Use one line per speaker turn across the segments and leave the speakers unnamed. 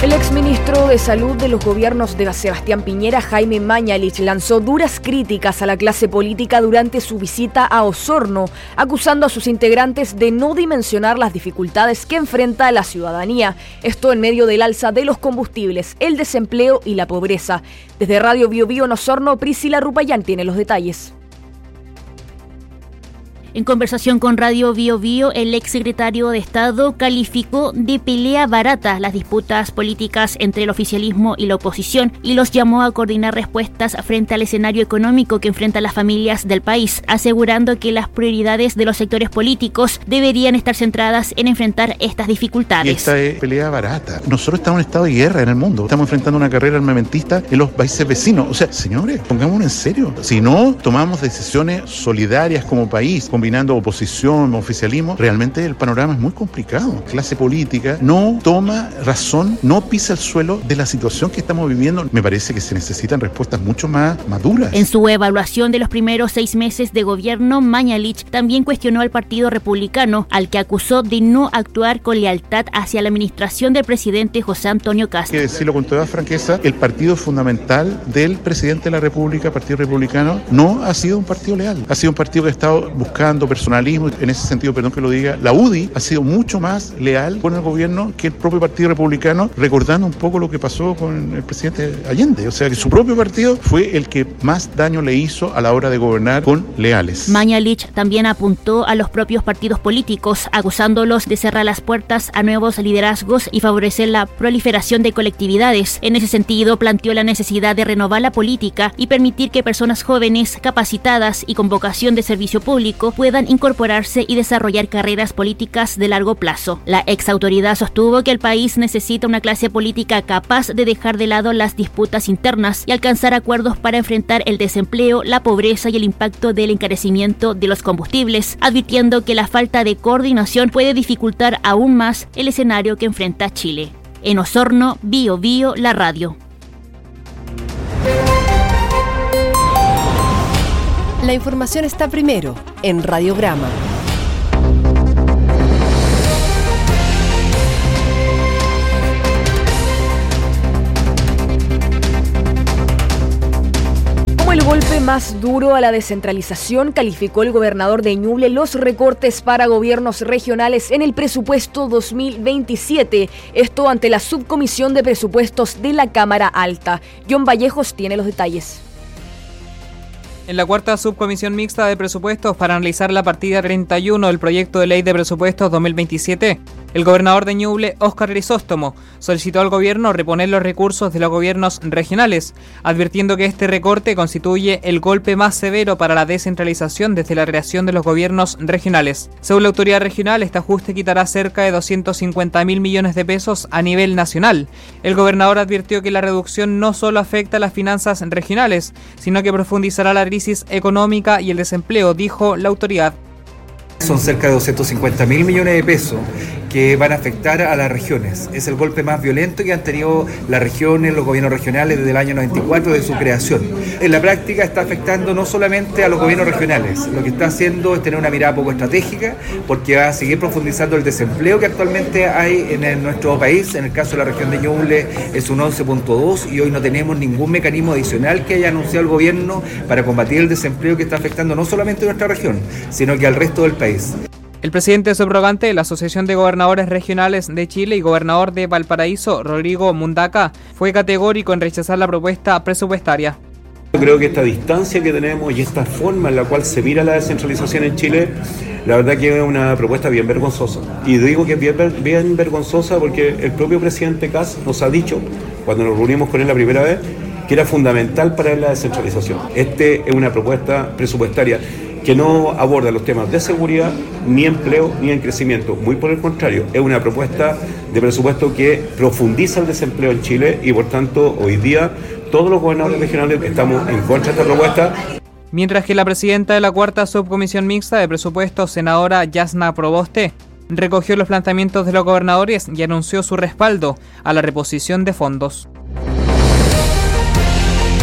El exministro de Salud de los gobiernos de Sebastián Piñera, Jaime Mañalich, lanzó duras críticas a la clase política durante su visita a Osorno, acusando a sus integrantes de no dimensionar las dificultades que enfrenta la ciudadanía. Esto en medio del alza de los combustibles, el desempleo y la pobreza. Desde Radio Bio Bio en Osorno, Priscila Rupayán tiene los detalles.
En conversación con Radio Bio Bio, el exsecretario de Estado calificó de pelea barata las disputas políticas entre el oficialismo y la oposición y los llamó a coordinar respuestas frente al escenario económico que enfrentan las familias del país, asegurando que las prioridades de los sectores políticos deberían estar centradas en enfrentar estas dificultades.
Y esta es pelea barata. Nosotros estamos en estado de guerra en el mundo. Estamos enfrentando una carrera armamentista en los países vecinos. O sea, señores, pongámonos en serio. Si no tomamos decisiones solidarias como país, combinando oposición, oficialismo, realmente el panorama es muy complicado. La clase política no toma razón, no pisa el suelo de la situación que estamos viviendo. Me parece que se necesitan respuestas mucho más maduras.
En su evaluación de los primeros 6 meses de gobierno, Mañalich también cuestionó al Partido Republicano, al que acusó de no actuar con lealtad hacia la administración del presidente José Antonio Kast.
Hay que decirlo con toda franqueza, el partido fundamental del presidente de la República, Partido Republicano, no ha sido un partido leal. Ha sido un partido que ha estado buscando personalismo. En ese sentido, perdón que lo diga, la UDI ha sido mucho más leal con el gobierno que el propio Partido Republicano, recordando un poco lo que pasó con el presidente Allende. O sea, que su propio partido fue el que más daño le hizo a la hora de gobernar con leales.
Mañalich también apuntó a los propios partidos políticos, acusándolos de cerrar las puertas a nuevos liderazgos y favorecer la proliferación de colectividades. En ese sentido, planteó la necesidad de renovar la política y permitir que personas jóvenes, capacitadas y con vocación de servicio público puedan incorporarse y desarrollar carreras políticas de largo plazo. La exautoridad sostuvo que el país necesita una clase política capaz de dejar de lado las disputas internas y alcanzar acuerdos para enfrentar el desempleo, la pobreza y el impacto del encarecimiento de los combustibles, advirtiendo que la falta de coordinación puede dificultar aún más el escenario que enfrenta Chile. En Osorno, Bio Bio, la radio.
La información está primero en Radiograma.
Como el golpe más duro a la descentralización, calificó el gobernador de Ñuble los recortes para gobiernos regionales en el presupuesto 2027. Esto ante la subcomisión de presupuestos de la Cámara Alta. John Vallejos tiene los detalles.
En la cuarta subcomisión mixta de presupuestos para analizar la partida 31 del proyecto de ley de presupuestos 2027, el gobernador de Ñuble, Óscar Crisóstomo, solicitó al gobierno reponer los recursos de los gobiernos regionales, advirtiendo que este recorte constituye el golpe más severo para la descentralización desde la creación de los gobiernos regionales. Según la autoridad regional, este ajuste quitará cerca de 250.000 millones de pesos a nivel nacional. El gobernador advirtió que la reducción no solo afecta a las finanzas regionales, sino que profundizará la crisis económica y el desempleo, dijo la autoridad.
Son cerca de 250.000 millones de pesos que van a afectar a las regiones. Es el golpe más violento que han tenido las regiones, los gobiernos regionales desde el año 94 de su creación. En la práctica está afectando no solamente a los gobiernos regionales, lo que está haciendo es tener una mirada poco estratégica porque va a seguir profundizando el desempleo que actualmente hay en nuestro país. En el caso de la región de Ñuble es un 11.2 y hoy no tenemos ningún mecanismo adicional que haya anunciado el gobierno para combatir el desempleo que está afectando no solamente a nuestra región, sino que al resto del país.
El presidente subrogante de la Asociación de Gobernadores Regionales de Chile y gobernador de Valparaíso, Rodrigo Mundaca, fue categórico en rechazar la propuesta presupuestaria.
Yo creo que esta distancia que tenemos y esta forma en la cual se mira la descentralización en Chile, la verdad que es una propuesta bien vergonzosa. Y digo que es bien vergonzosa porque el propio presidente Kast nos ha dicho, cuando nos reunimos con él la primera vez, que era fundamental para él la descentralización. Es una propuesta presupuestaria que no aborda los temas de seguridad, ni empleo, ni en crecimiento. Muy por el contrario, es una propuesta de presupuesto que profundiza el desempleo en Chile y por tanto hoy día todos los gobernadores regionales estamos en contra de esta propuesta.
Mientras que la presidenta de la cuarta subcomisión mixta de presupuestos, senadora Yasna Proboste, recogió los planteamientos de los gobernadores y anunció su respaldo a la reposición de fondos.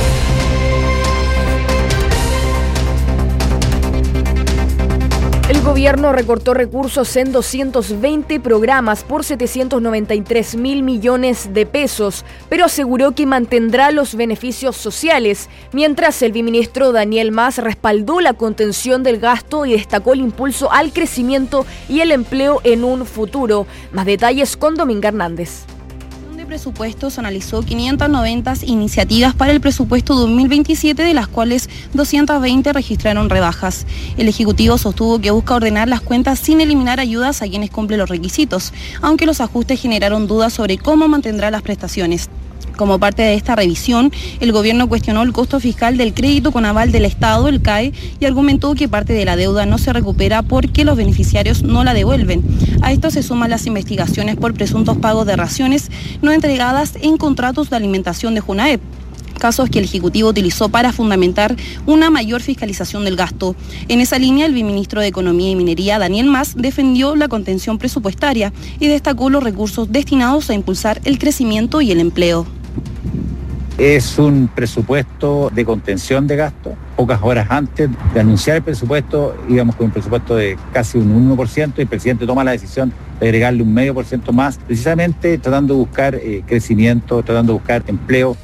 El gobierno recortó recursos en 220 programas por 793.000 millones de pesos, pero aseguró que mantendrá los beneficios sociales, mientras el viceministro Daniel Mas respaldó la contención del gasto y destacó el impulso al crecimiento y el empleo en un futuro. Más detalles con Dominga Hernández.
Presupuestos analizó 590 iniciativas para el presupuesto 2027, de las cuales 220 registraron rebajas. El Ejecutivo sostuvo que busca ordenar las cuentas sin eliminar ayudas a quienes cumplen los requisitos, aunque los ajustes generaron dudas sobre cómo mantendrá las prestaciones. Como parte de esta revisión, el gobierno cuestionó el costo fiscal del crédito con aval del Estado, el CAE, y argumentó que parte de la deuda no se recupera porque los beneficiarios no la devuelven. A esto se suman las investigaciones por presuntos pagos de raciones no entregadas en contratos de alimentación de Junaep, casos que el Ejecutivo utilizó para fundamentar una mayor fiscalización del gasto. En esa línea, el viceministro de Economía y Minería, Daniel Mas, defendió la contención presupuestaria y destacó los recursos destinados a impulsar el crecimiento y el empleo.
Es un presupuesto de contención de gasto. Pocas horas antes de anunciar el presupuesto, íbamos con un presupuesto de casi un 1% y el presidente toma la decisión de agregarle un 0,5% más, precisamente tratando de buscar crecimiento, tratando de buscar empleo.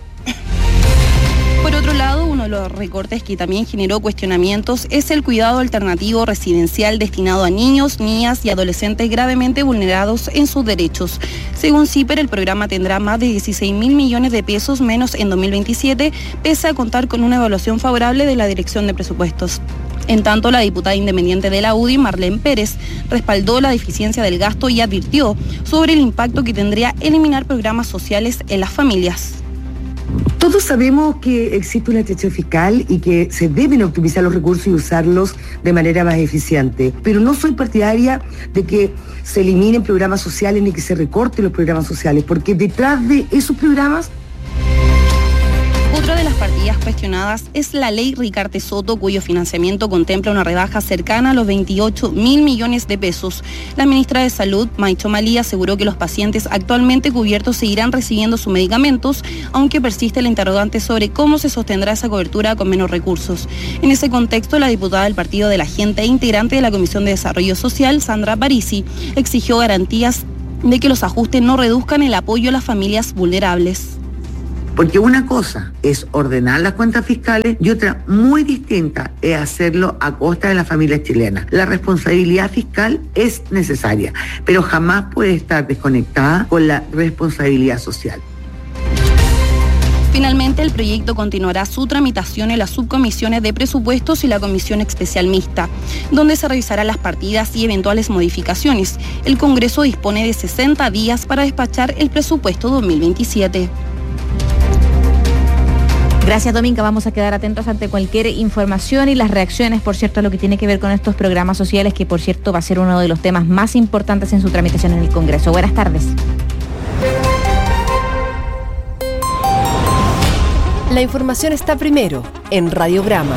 Por otro lado, uno de los recortes que también generó cuestionamientos es el cuidado alternativo residencial destinado a niños, niñas y adolescentes gravemente vulnerados en sus derechos. Según CIPER, el programa tendrá más de 16.000 millones de pesos menos en 2027, pese a contar con una evaluación favorable de la Dirección de Presupuestos. En tanto, la diputada independiente de la UDI, Marlene Pérez, respaldó la deficiencia del gasto y advirtió sobre el impacto que tendría eliminar programas sociales en las familias.
Todos sabemos que existe una estrechez fiscal y que se deben optimizar los recursos y usarlos de manera más eficiente, pero no soy partidaria de que se eliminen programas sociales ni que se recorten los programas sociales, porque detrás de esos programas...
Otra de las partidas cuestionadas es la ley Ricarte Soto, cuyo financiamiento contempla una rebaja cercana a los 28.000 millones de pesos. La ministra de Salud, Maicho Malí, aseguró que los pacientes actualmente cubiertos seguirán recibiendo sus medicamentos, aunque persiste la interrogante sobre cómo se sostendrá esa cobertura con menos recursos. En ese contexto, la diputada del Partido de la Gente e integrante de la Comisión de Desarrollo Social, Sandra Parisi, exigió garantías de que los ajustes no reduzcan el apoyo a las familias vulnerables.
Porque una cosa es ordenar las cuentas fiscales y otra muy distinta es hacerlo a costa de las familias chilenas. La responsabilidad fiscal es necesaria, pero jamás puede estar desconectada con la responsabilidad social.
Finalmente, el proyecto continuará su tramitación en las subcomisiones de presupuestos y la comisión especial mixta, donde se revisarán las partidas y eventuales modificaciones. El Congreso dispone de 60 días para despachar el presupuesto 2027.
Gracias, Dominga. Vamos a quedar atentos ante cualquier información y las reacciones, por cierto, a lo que tiene que ver con estos programas sociales, que por cierto va a ser uno de los temas más importantes en su tramitación en el Congreso. Buenas tardes.
La información está primero en Radiograma.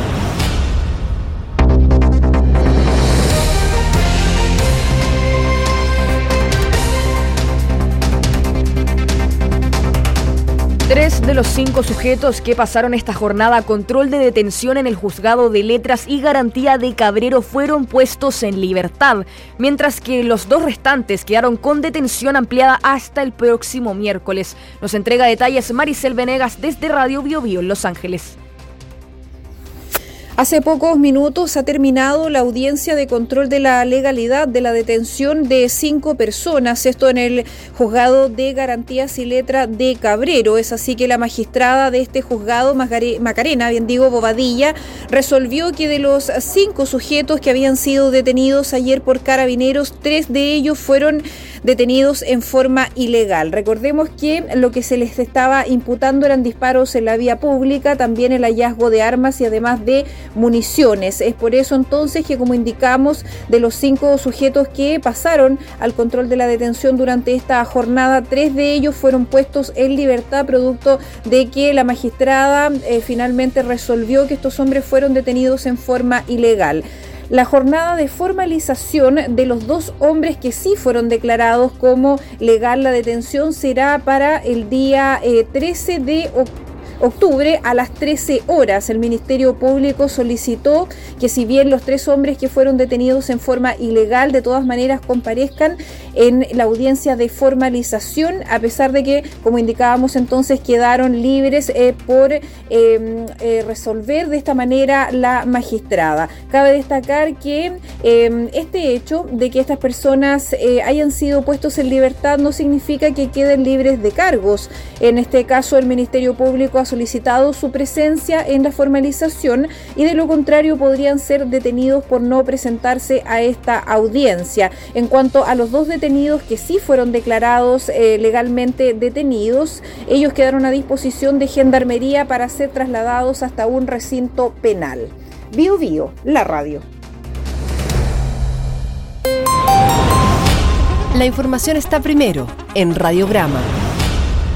Tres de los 5 sujetos que pasaron esta jornada a control de detención en el Juzgado de Letras y Garantía de Cabrero fueron puestos en libertad, mientras que los 2 restantes quedaron con detención ampliada hasta el próximo miércoles. Nos entrega detalles Maricel Venegas desde Radio Bio Bio en Los Ángeles.
Hace pocos minutos ha terminado la audiencia de control de la legalidad de la detención de 5 personas, esto en el Juzgado de Garantías y Letra de Cabrero. Es así que la magistrada de este juzgado, Macarena Bobadilla, resolvió que de los 5 sujetos que habían sido detenidos ayer por carabineros, 3 de ellos fueron detenidos en forma ilegal. Recordemos que lo que se les estaba imputando eran disparos en la vía pública, también el hallazgo de armas y además de municiones. Es por eso entonces que, como indicamos, de los 5 sujetos que pasaron al control de la detención durante esta jornada, 3 de ellos fueron puestos en libertad, producto de que la magistrada finalmente resolvió que estos hombres fueron detenidos en forma ilegal. La jornada de formalización de los 2 hombres que sí fueron declarados como legal la detención será para el día 13 de octubre. octubre a las 13 horas. El Ministerio Público solicitó que si bien los 3 hombres que fueron detenidos en forma ilegal de todas maneras comparezcan en la audiencia de formalización, a pesar de que, como indicábamos entonces, quedaron libres por resolver de esta manera la magistrada. Cabe destacar que este hecho de que estas personas hayan sido puestos en libertad no significa que queden libres de cargos. En este caso, el Ministerio Público ha solicitado su presencia en la formalización y de lo contrario podrían ser detenidos por no presentarse a esta audiencia. En cuanto a los 2 detenidos que sí fueron declarados legalmente detenidos, ellos quedaron a disposición de Gendarmería para ser trasladados hasta un recinto penal. Bio Bio, la radio.
La información está primero en Radiograma.